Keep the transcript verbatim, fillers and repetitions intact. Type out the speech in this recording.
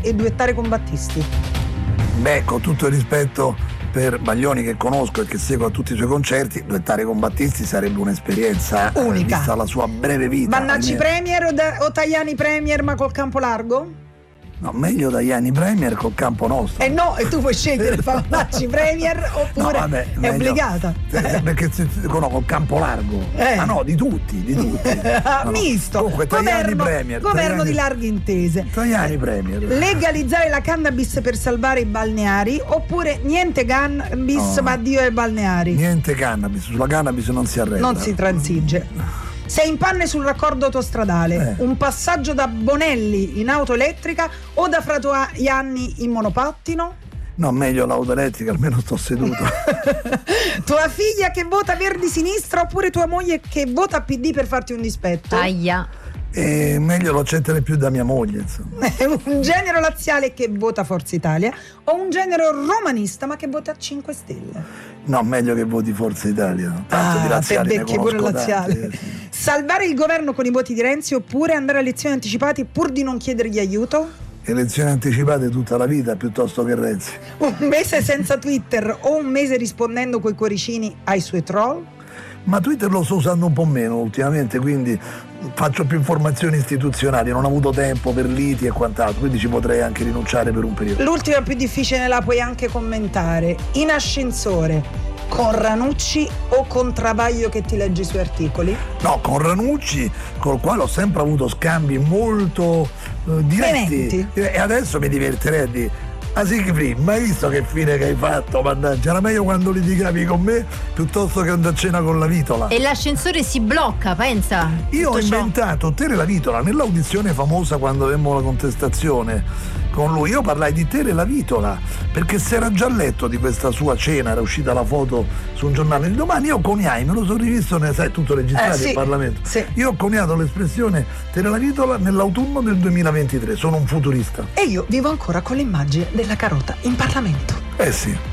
e duettare con Battisti? Beh, con tutto il rispetto per Baglioni, che conosco e che seguo a tutti i suoi concerti, duettare con Battisti sarebbe un'esperienza unica, eh, vista la sua breve vita. Vannacci Premier o, da, o Tajani Premier ma col campo largo? No, meglio Tajani Premier col campo nostro. Eh no, e tu puoi scegliere Vannacci Premier oppure no, vabbè, è meglio, obbligata. Eh, perché se, no, col campo largo. Eh. Ah no, di tutti, di tutti. No, Misto. No. Comunque, Tajani governo, Premier. Governo Tajani, di larghe intese. Tajani Premier. Legalizzare la cannabis per salvare i balneari oppure niente cannabis no. ma addio ai balneari? Niente cannabis, sulla cannabis non si arrenda. Non si transige. Sei in panne sul raccordo autostradale, eh. un passaggio da Bonelli in auto elettrica o da Fratoianni in monopattino? No, meglio l'auto elettrica, almeno sto seduto. Tua figlia che vota Verdi Sinistra oppure tua moglie che vota P D per farti un dispetto? Aia. E meglio lo accetterei più da mia moglie, insomma. Un genero laziale che vota Forza Italia o un genero romanista ma che vota cinque Stelle? No, meglio che voti Forza Italia. Tanto ah, di laziali te ne becchi pure conosco laziale. tanti, sì. Salvare il governo con i voti di Renzi oppure andare a elezioni anticipate pur di non chiedergli aiuto? Elezioni anticipate tutta la vita piuttosto che Renzi. Un mese senza Twitter o un mese rispondendo coi cuoricini ai suoi troll? Ma Twitter lo sto usando un po' meno ultimamente, quindi faccio più informazioni istituzionali, non ho avuto tempo per liti e quant'altro, quindi ci potrei anche rinunciare per un periodo. L'ultima più difficile la puoi anche commentare. In ascensore, con Ranucci o con Travaglio che ti legge i suoi articoli? No, con Ranucci, col quale ho sempre avuto scambi molto eh, diretti. Clementi. E adesso mi divertirei a dire: ah sì, Free, ma hai visto che fine che hai fatto? Mannaggia, era meglio quando litigavi con me piuttosto che andare a cena con la Vitola. E l'ascensore si blocca, pensa. Io ho inventato Tere la Vitola nell'audizione famosa quando avemmo la contestazione con lui. Io parlai di Tere la Vitola perché si era già letto di questa sua cena, era uscita la foto su un giornale di domani. Io coniai, me lo sono rivisto, ne sai, tutto registrato eh, sì, in Parlamento. Sì. Io ho coniato l'espressione Tere la Vitola nell'autunno del duemilaventitré. Sono un futurista. E io vivo ancora con l'immagine della carota in Parlamento. Eh sì.